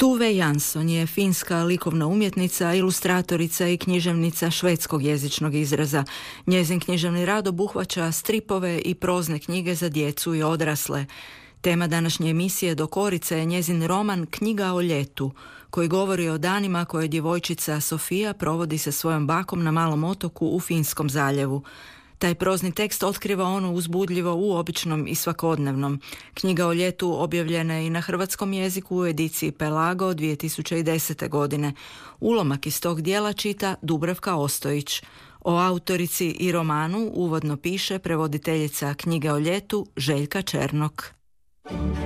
Tove Jansson je finska likovna umjetnica, ilustratorica i književnica švedskog jezičnog izraza. Njezin književni rad obuhvaća stripove i prozne knjige za djecu i odrasle. Tema današnje emisije Dokorice je njezin roman Knjiga o ljetu, koji govori o danima koje djevojčica Sofija provodi sa svojom bakom na malom otoku u Finskom zaljevu. Taj prozni tekst otkriva ono uzbudljivo u običnom i svakodnevnom. Knjiga o ljetu objavljena je i na hrvatskom jeziku u ediciji Pelago 2010. godine. Ulomak iz tog dijela čita Dubravka Ostojić. O autorici i romanu uvodno piše prevoditeljica Knjige o ljetu Željka Černok.